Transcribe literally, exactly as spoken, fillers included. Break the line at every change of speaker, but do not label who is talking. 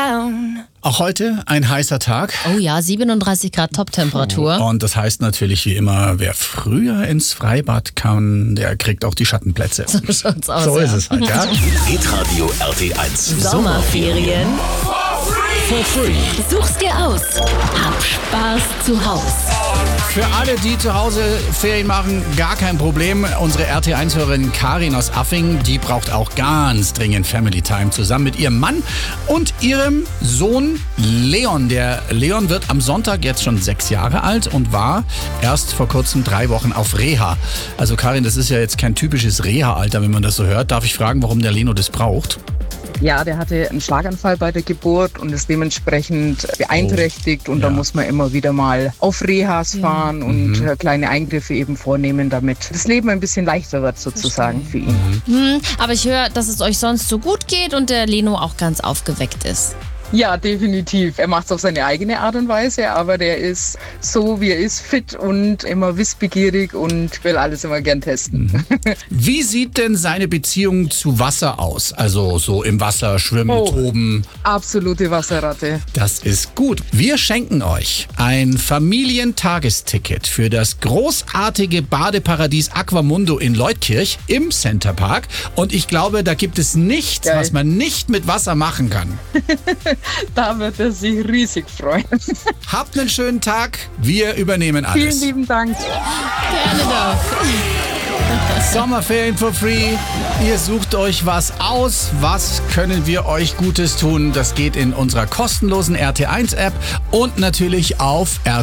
town.
Auch heute ein heißer Tag.
Oh ja, siebenunddreißig Grad Top-Temperatur.
Und das heißt natürlich wie immer, wer früher ins Freibad kann, der kriegt auch die Schattenplätze.
So schaut's aus.
So
ja.
ist es halt, ja.
Hitradio R T eins.
Sommerferien.
For free.
Such's dir aus. Hab Spaß zu Haus.
Für alle, die zu Hause Ferien machen, gar kein Problem. Unsere R T eins-Hörerin Karin aus Affing, die braucht auch ganz dringend Family Time zusammen mit ihrem Mann und ihrem Sohn Leon. Der Leon wird am Sonntag jetzt schon sechs Jahre alt und war erst vor kurzem drei Wochen auf Reha. Also Karin, das ist ja jetzt kein typisches Reha-Alter, wenn man das so hört. Darf ich fragen, warum der Leno das braucht?
Ja, der hatte einen Schlaganfall bei der Geburt und ist dementsprechend beeinträchtigt. Und
ja.
da muss man immer wieder mal auf Rehas fahren ja. und mhm. kleine Eingriffe eben vornehmen, damit das Leben ein bisschen leichter wird sozusagen für ihn.
Hm, aber ich höre, dass es euch sonst so gut geht und der Leno auch ganz aufgeweckt ist.
Ja, definitiv. Er macht es auf seine eigene Art und Weise, aber der ist so, wie er ist, fit und immer wissbegierig und will alles immer gern testen.
Wie sieht denn seine Beziehung zu Wasser aus? Also so im Wasser schwimmen,
Oh.
toben.
Absolute Wasserratte.
Das ist gut. Wir schenken euch ein Familientagesticket für das großartige Badeparadies Aquamundo in Leutkirch im Centerpark. Und ich glaube, da gibt es nichts,
Geil.
was man nicht mit Wasser machen kann.
Da wird er sich riesig freuen.
Habt einen schönen Tag. Wir übernehmen
Vielen
alles.
lieben Dank.
Gerne doch.
Sommerferien for free. Ihr sucht euch was aus. Was können wir euch Gutes tun? Das geht in unserer kostenlosen R T eins App und natürlich auf R